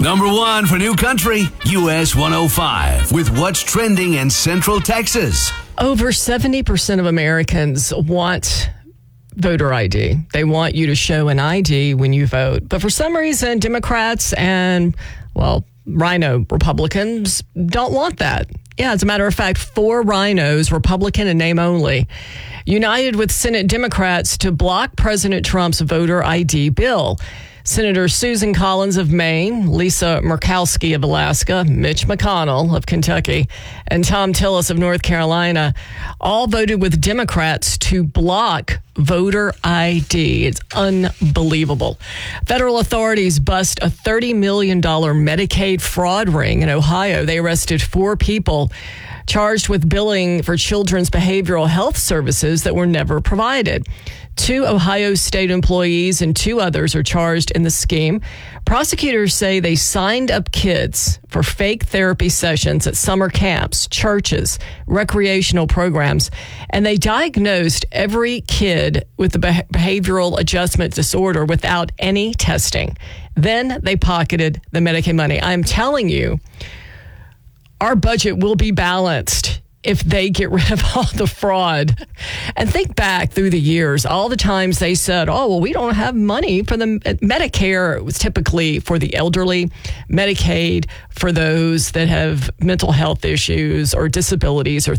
Number 1 for New Country, US 105, with what's trending in Central Texas. Over 70% of Americans want voter ID. They want you to show an ID when you vote. But for some reason, Democrats and, Rhino Republicans don't want that. Yeah, as a matter of fact, 4 rhinos, Republican in name only, united with Senate Democrats to block President Trump's voter ID bill. Senator Susan Collins of Maine, Lisa Murkowski of Alaska, Mitch McConnell of Kentucky, and Tom Tillis of North Carolina all voted with Democrats to block voter ID. It's unbelievable. Federal authorities bust a $30 million Medicaid fraud ring in Ohio. They arrested 4 people charged with billing for children's behavioral health services that were never provided. 2 Ohio State employees and 2 others are charged in the scheme. Prosecutors say they signed up kids for fake therapy sessions at summer camps, churches, recreational programs, and they diagnosed every kid with the behavioral adjustment disorder without any testing. Then they pocketed the Medicaid money. I'm telling you, our budget will be balanced if they get rid of all the fraud. And think back through the years, all the times they said, we don't have money for the Medicare. It was typically for the elderly, Medicaid for those that have mental health issues or disabilities or